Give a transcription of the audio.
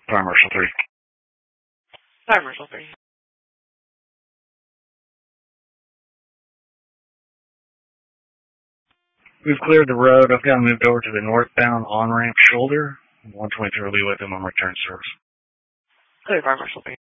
Fire Marshal 3. Fire Marshal 3. We've cleared the road. I've got moved over to the northbound on-ramp shoulder. 123 will be with him on return service. Clear, Fire Marshal 3.